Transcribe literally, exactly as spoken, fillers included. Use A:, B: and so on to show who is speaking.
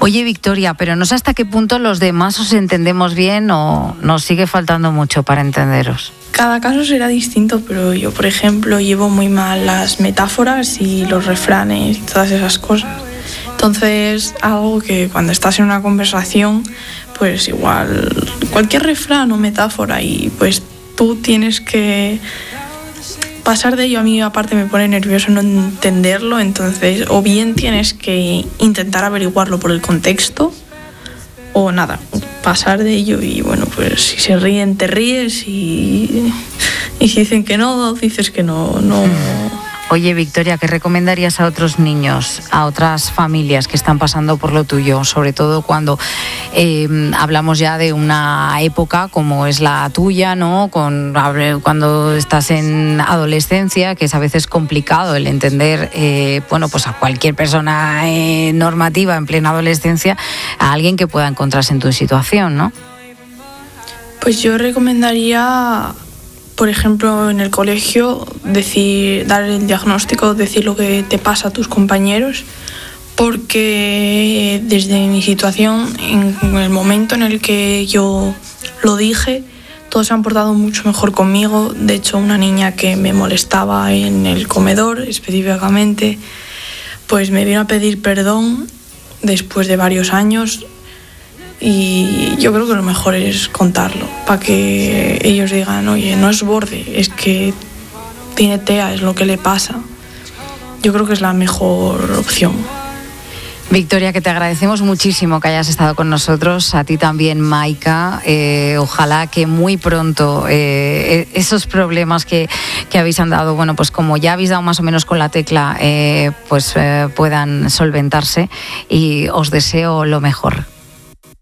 A: Oye, Victoria, pero no sé hasta qué punto los demás os entendemos bien o nos sigue faltando mucho para entenderos.
B: Cada caso será distinto, pero yo, por ejemplo, llevo muy mal las metáforas y los refranes y todas esas cosas. Entonces, algo que cuando estás en una conversación, pues igual cualquier refrán o metáfora y pues tú tienes que pasar de ello. A mí aparte me pone nervioso no entenderlo, entonces o bien tienes que intentar averiguarlo por el contexto o nada, pasar de ello y bueno, pues si se ríen te ríes y, y si dicen que no, dices que no, no.
A: Oye, Victoria, ¿qué recomendarías a otros niños, a otras familias que están pasando por lo tuyo? Sobre todo cuando eh, hablamos ya de una época como es la tuya, ¿no? Con, cuando estás en adolescencia, que es a veces complicado el entender, eh, bueno, pues a cualquier persona eh, normativa en plena adolescencia, a alguien que pueda encontrarse en tu situación, ¿no?
B: Pues yo recomendaría, por ejemplo, en el colegio, decir, dar el diagnóstico, decir lo que te pasa a tus compañeros, porque desde mi situación, en el momento en el que yo lo dije, todos se han portado mucho mejor conmigo. De hecho, una niña que me molestaba en el comedor específicamente, pues me vino a pedir perdón después de varios años. Y yo creo que lo mejor es contarlo, para que ellos digan, oye, no es borde, es que tiene T E A, es lo que le pasa. Yo creo que es la mejor opción.
A: Victoria, que te agradecemos muchísimo que hayas estado con nosotros, a ti también, Maika. Eh, ojalá que muy pronto eh, esos problemas que, que habéis andado, bueno, pues como ya habéis dado más o menos con la tecla, eh, pues eh, puedan solventarse y os deseo lo mejor.